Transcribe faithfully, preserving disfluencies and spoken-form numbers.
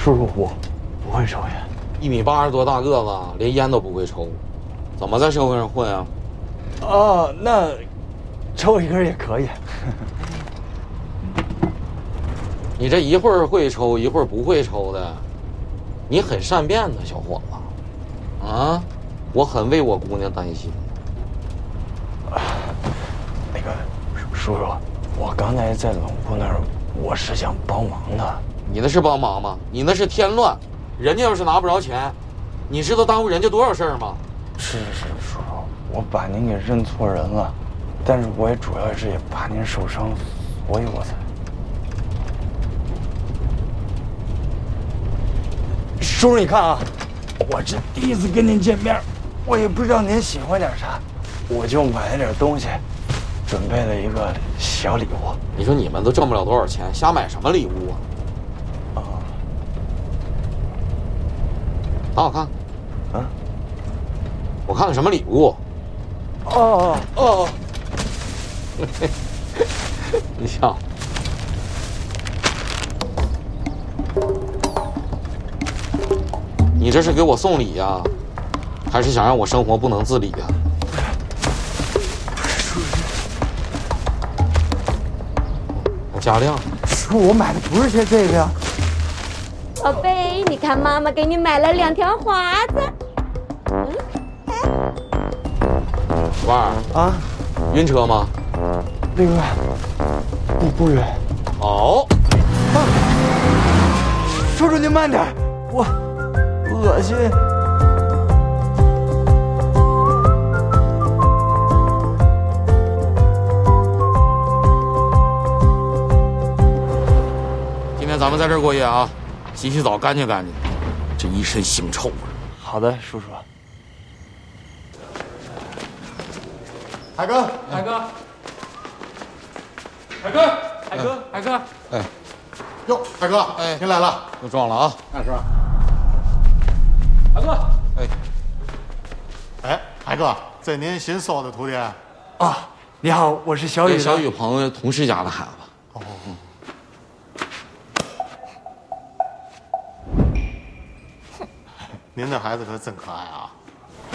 叔叔，我不会抽烟。 一米八十多大个子，连烟都不会抽，怎么在社会上混啊？ 哦，那抽一根也可以。 你这一会儿会抽，一会儿不会抽的，你很善变的小伙子，啊，我很为我姑娘担心。 那个叔叔，我刚才在冷库那儿，我是想帮忙的。 你那是帮忙吗？你那是添乱。人家要是拿不着钱，你知道耽误人家多少事儿吗？ 是是，叔叔，我把您给认错人了，但是我也主要是也怕您受伤，所以我才。叔叔，你看啊，我这第一次跟您见面，我也不知道您喜欢点啥，我就买了点东西，准备了一个小礼物。 你说你们都挣不了多少钱，瞎买什么礼物啊？ 啊， 打我看， 啊， 我看看什么礼物？ 哦哦， 你笑。你这是给我送礼呀，还是想让我生活不能自理呀？我加量。 叔，我买的不是这这个呀。 宝贝，你看妈妈给你买了两条华子。嗯， 婉儿啊， 晕车吗？ 那个不不晕。 哦， 啊，叔叔您慢点，我恶心。 今天咱们在这儿过夜啊，洗洗澡，干净干净，这一身腥臭味。 好的，叔叔。 海哥， 海哥，海哥，海哥，海哥， 哎， 哟，海哥， 哎您来了， 又撞了啊！ 干什么？ 海哥， 哎， 哎，海哥，这您新收的徒弟？ 啊，你好，我是小雨。 小雨朋友同事家的孩子。 哦，您的孩子可真可爱啊！